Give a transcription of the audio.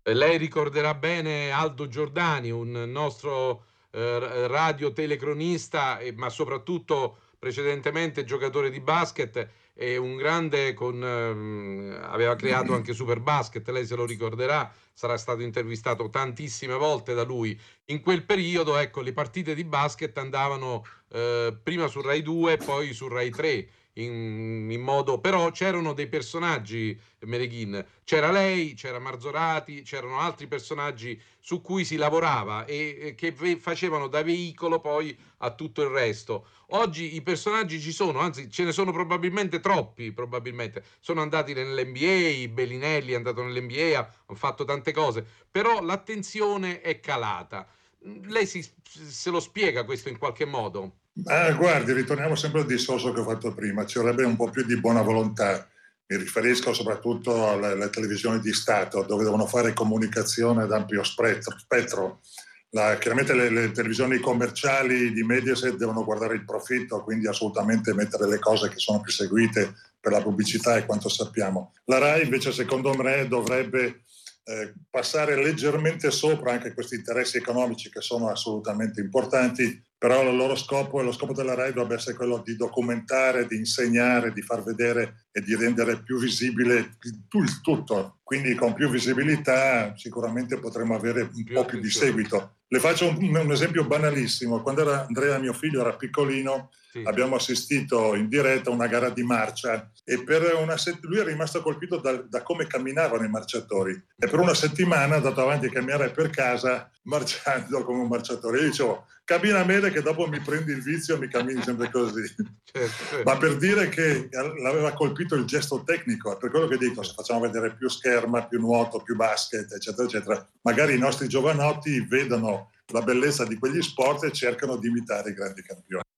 Lei ricorderà bene Aldo Giordani, un nostro radio-telecronista, ma soprattutto precedentemente giocatore di basket e un grande aveva creato anche Superbasket, lei se lo ricorderà, sarà stato intervistato tantissime volte da lui. In quel periodo, ecco, le partite di basket andavano prima su Rai 2 e poi su Rai 3. In modo, però c'erano dei personaggi, Mereghin, c'era lei, c'era Marzorati, c'erano altri personaggi su cui si lavorava e che facevano da veicolo poi a tutto il resto. Oggi i personaggi ci sono, anzi ce ne sono probabilmente troppi, probabilmente. Sono andati nell'NBA, Bellinelli è andato nell'NBA, hanno fatto tante cose, però l'attenzione è calata. Lei se lo spiega questo in qualche modo? Guardi, ritorniamo sempre al discorso che ho fatto prima, ci vorrebbe un po' più di buona volontà. Mi riferisco soprattutto alle televisioni di Stato, dove devono fare comunicazione ad ampio spettro. Chiaramente le televisioni commerciali di Mediaset devono guardare il profitto, quindi assolutamente mettere le cose che sono più seguite per la pubblicità e quanto sappiamo. La RAI invece secondo me dovrebbe passare leggermente sopra anche questi interessi economici che sono assolutamente importanti, però lo scopo della RAI dovrebbe essere quello di documentare, di insegnare, di far vedere e di rendere più visibile il tutto. Quindi con più visibilità sicuramente potremo avere un po' più di seguito. Le faccio un esempio banalissimo. Quando Andrea, mio figlio, era piccolino, Sì. abbiamo assistito in diretta a una gara di marcia e per lui è rimasto colpito da come camminavano i marciatori e per una settimana è andato avanti a camminare per casa marciando come un marciatore. Io dicevo, cammina bene che dopo mi prendi il vizio e mi cammini sempre così. Certo. Ma per dire che l'aveva colpito il gesto tecnico, è per quello che dico, se facciamo vedere più scherma, più nuoto, più basket, eccetera, eccetera, magari i nostri giovanotti vedono la bellezza di quegli sport e cercano di imitare i grandi campioni.